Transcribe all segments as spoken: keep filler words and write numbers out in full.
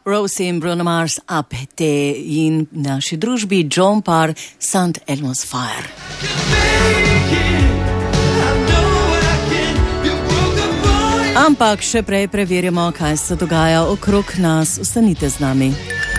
Rosie in Bruno Mars Up te in naši družbi John Parr Saint Elmo's Fire. Ampak še prej preverimo, kaj se dogaja okrog nas. Ostanite z nami.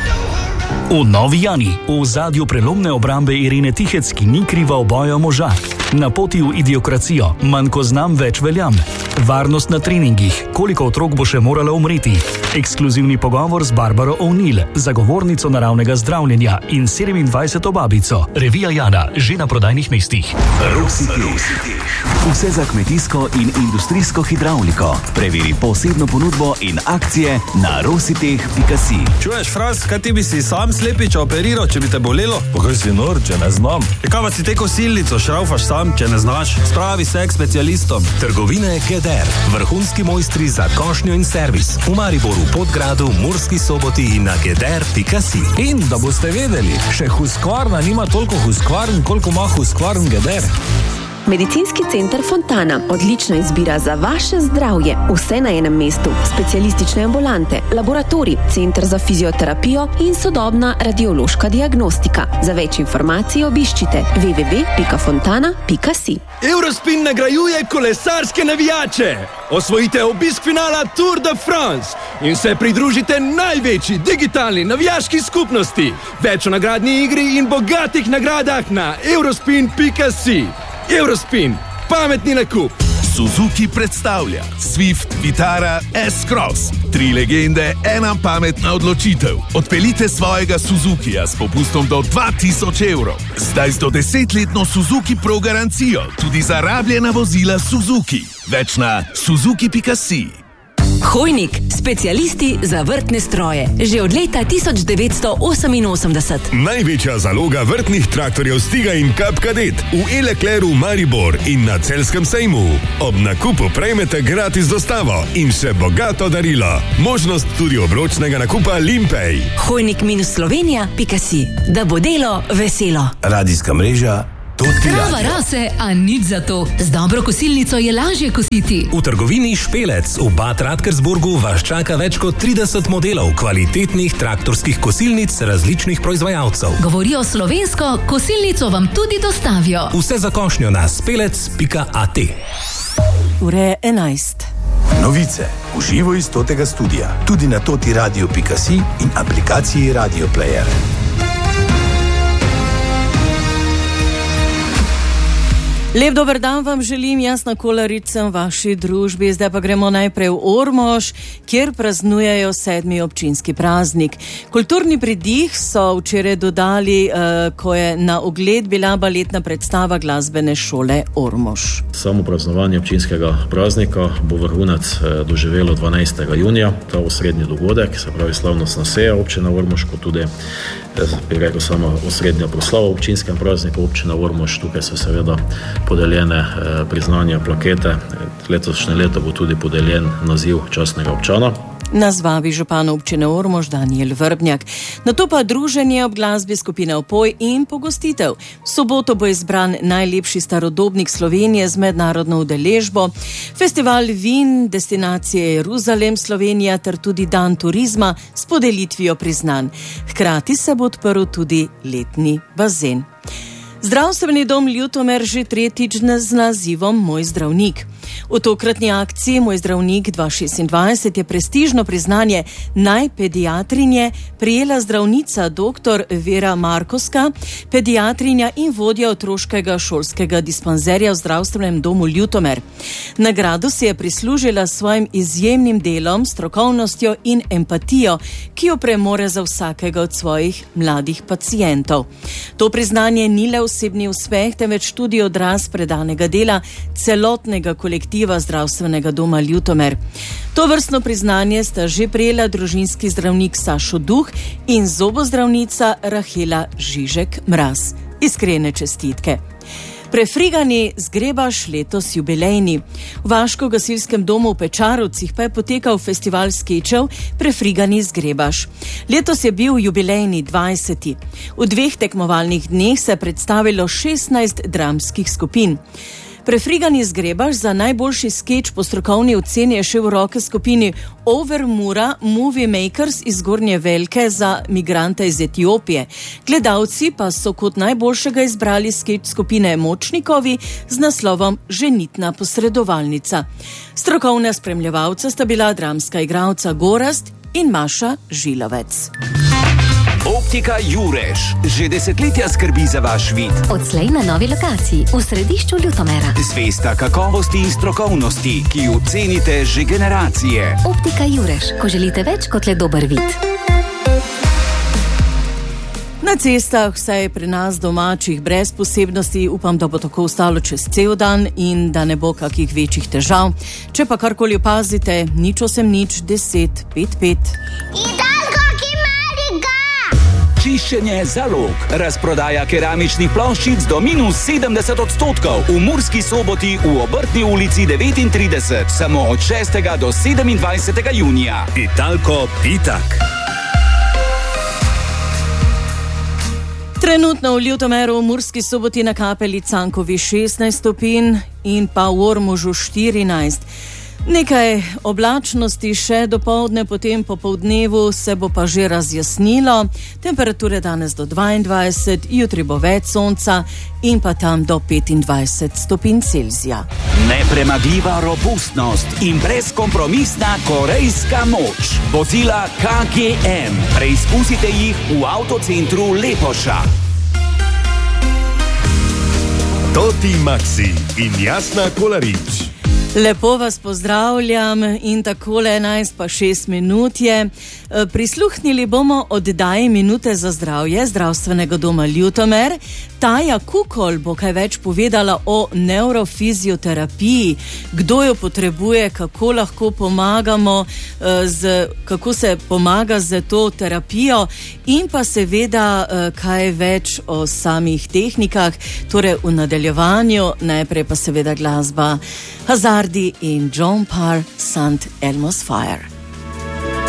V Novi Jani, v ozadju prelomne obrambe Irene Tihec, ki ni kriva oboja moža. Na poti v idiokracijo, manj ko znam, več veljam. Varnost na treningih, koliko otrok bo še morala umreti. Ekskluzivni pogovor z Barbaro O'Neill, zagovornico naravnega zdravljenja in sedemindvajseto babico. Revija Jana, že na prodajnih mestih. Rositeh. Vse za kmetijsko in industrijsko hidravliko. Preveri posebno ponudbo in akcije na rositeh pika si. Čuješ, Fras, kaj ti bi si sam slepiča operiral, če bi te bolelo? Pa kaj si nor, če ne znam? Kaj pa si te kosilnico šraufaš sam, če ne znaš? Spravi se k specialistom. Trgovine Keder, vrhunski mojstri za košnjo in servis. V Mariboru, Podgradu, Murski Soboti in na keder pika si. In da boste vedeli, še Husqvarna nima toliko Husqvarn, koliko ima Husqvarn Keder. Medicinski center Fontana. Odlična izbira za vaše zdravje. Vse na enem mestu. Specialistične ambulante, laboratorij, center za fizioterapijo in sodobna radiološka diagnostika. Za več informacij obiščite w w w pika fontana pika si. Eurospin nagrajuje kolesarske navijače. Osvojite obisk finala Tour de France in se pridružite največji digitalni navijaški skupnosti. Več o nagradni igri in bogatih nagradah na eurospin pika si. Eurospin, pametni nakup. Suzuki predstavlja Swift, Vitara, S-Cross. Tri legende, ena pametna odločitev. Odpeljite svojega Suzukija s popustom do dva tisoč evrov. Zdaj z do desetletno Suzuki Pro garancijo, tudi za rabljena vozila Suzuki. Več na suzuki pika si. Hojnik, specialisti za vrtne stroje. Že od leta tisoč devetsto oseminosemdeset. Največja zaloga vrtnih traktorjev Stiga in Cup Cadet v E-Leclercu Maribor in na Celjskem sejmu. Ob nakupu prejmete gratis dostavo in še bogato darilo. Možnost tudi obročnega nakupa Limpej. Hojnik minus slovenija pika si. Da bo delo veselo. Radijska mreža Krava rase, a nič za to. Z dobro kosilnico je lažje kositi. V trgovini Špelec v Bad Radkersburgu vas čaka več kot trideset modelov kvalitetnih traktorskih kosilnic različnih proizvajalcev. Govorijo slovensko, kosilnico vam tudi dostavijo. Vse za košnjo na spelec pika a t. Ure enajst. Novice v živo iz totega studia. Tudi na toti radio pika si in aplikaciji Radio Player. Lep dober dan vam želim, Jasna Kolarica v vaši družbi. Zdaj pa gremo najprej v Ormož, kjer praznujejo sedmi občinski praznik. Kulturni pridih so včeraj dodali, uh, ko je na ogled bila baletna predstava glasbene šole Ormož. Samo praznovanje občinskega praznika bo vrhunec uh, doživelo dvanajstega junija, ta osrednji dogodek, se pravi slavnostna seja občine Ormož, kot tudi bi rekel samo osrednja proslava v občinskem prazniku občine Ormož. Tukaj so seveda podeljene eh, priznanja, plakete. Letošnje leto bo tudi podeljen naziv častnega občana. Nazvavi župan občine Ormož Danijel Vrbnjak. Nato pa druženje ob glasbi skupine Opoj in pogostitev. V soboto bo izbran najlepši starodobnik Slovenije z mednarodno udeležbo, festival vin, destinacije Jeruzalem Slovenija ter tudi dan turizma s podelitvijo priznanj. Hkrati se bo odprl tudi letni bazen. Zdravstveni dom Ljutomer že tretjič z nazivom Moj zdravnik. V tokratni akciji Moj zdravnik dva tisoč šestindvajset je prestižno priznanje najpediatrinje prijela zdravnica dr. Vera Markovska, pediatrinja in vodja otroškega šolskega dispanzerja v zdravstvenem domu Ljutomer. Nagrado si je prislužila s svojim izjemnim delom, strokovnostjo in empatijo, ki jo premore za vsakega od svojih mladih pacientov. To priznanje ni le osebni uspeh, temveč tudi odraz predanega dela celotnega kolektiva zdravstvenega doma Ljutomer. To vrstno priznanje sta že prejela družinski zdravnik Sašo Duh in zobozdravnica Rahela Žižek Mraz. Iskrene čestitke. Prefrigani zgrebaš letos jubilejni. V Vaško-gasilskem domu v Pečarovcih pa je potekal festival skečev Prefrigani zgrebaš. Letos je bil jubilejni dvajseti. V dveh tekmovalnih dneh se je predstavilo šestnajst dramskih skupin. Prefrigani zgrebaš za najboljši skeč po strokovni oceni je šel v roke skupini Overmura Movie Makers iz Gornje Velke za migrante iz Etiopije. Gledalci pa so kot najboljšega izbrali skeč skupine Močnikovi z naslovom Ženitna posredovalnica. Strokovna spremljevalca sta bila dramska igralca Gorazd in Maša Žilovec. Optika Jureš že desetletja skrbi za vaš vid. Odslej na novi lokaciji v središču Ljutomera. Zvesta kakovosti in strokovnosti, ki jo cenite že generacije. Optika Jureš, ko želite več kot le dober vid. Na cestah, vsaj pri nas domačih, brez posebnosti, upam, da bo tako ostalo čez cel dan in da ne bo kakih večjih težav. Če pa karkoli opazite, nič osem nič, deset, pet, pet. Čiščenje zalog. Razprodaja keramičnih ploščic do minus sedemdeset odstotkov. V Murski Soboti v Obrtni ulici devetintrideset. Samo od šestega do sedemindvajsetega junija. Italko Pitak. Trenutno v Ljutomeru v Murski Soboti na Kapeli Cankovi šestnajst stopinj in pa v Ormožu štirinajst. Nekaj oblačnosti še dopoldne, potem popoldnevu se bo pa že razjasnilo. Temperature danes do dvaindvajset, jutri bo več sonca in pa tam do petindvajset stopinj Celzija. Nepremagljiva robustnost in brezkompromisna korejska moč. Vozila K G M. Preizkusite jih v avtocentru Lepoša. Toti Maxi in Jasna Kolarič. Lepo vas pozdravljam in takole enajst pa šest minut je. Prisluhnili bomo oddaji Minute za zdravje Zdravstvenega doma Ljutomer. Taja Kukol bo kaj več povedala o neurofizioterapiji, kdo jo potrebuje, kako lahko pomagamo, z, kako se pomaga z to terapijo in pa seveda kaj več o samih tehnikah, torej v nadaljevanju, najprej pa seveda glasba Hazardi in John Parr, Sant Elmo's Fire.